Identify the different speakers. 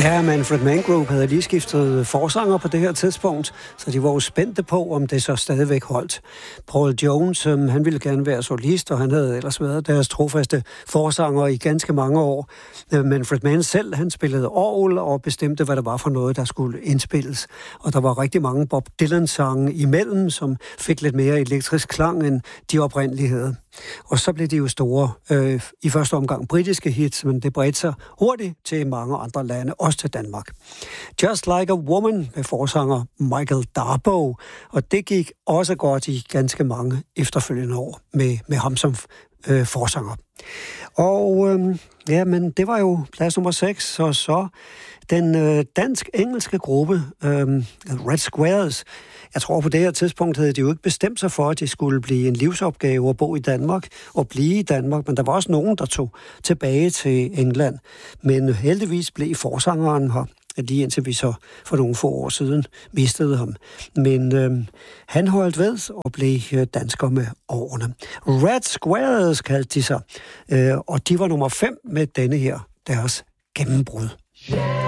Speaker 1: Ja, Manfred Mann Group havde lige skiftet forsanger på det her tidspunkt, så de var jo spændte på, om det så stadigvæk holdt. Paul Jones, han ville gerne være solist, og han havde ellers været deres trofaste forsanger i ganske mange år. Manfred Mann selv, han spillede orgel og bestemte, hvad det var for noget, der skulle indspilles. Og der var rigtig mange Bob Dylan-sange imellem, som fik lidt mere elektrisk klang, end de oprindelige havde. Og så blev de jo store, i første omgang britiske hits, men det bredte sig hurtigt til mange andre lande, også til Danmark. Just Like a Woman med forsanger Michael Darboe, og det gik også godt i ganske mange efterfølgende år med ham som forsanger. Og men det var jo plads nummer 6, og så den dansk-engelske gruppe Red Squares. Jeg tror på det her tidspunkt havde de jo ikke bestemt sig for, at det skulle blive en livsopgave at bo i Danmark og blive i Danmark, men der var også nogen, der tog tilbage til England. Men heldigvis blev forsangeren her, lige indtil vi så for nogle få år siden mistede ham. Men han holdt ved og blev dansker med årene. Red Squares kaldte de sig, og de var nummer 5 med denne her, deres gennembrud. Yeah.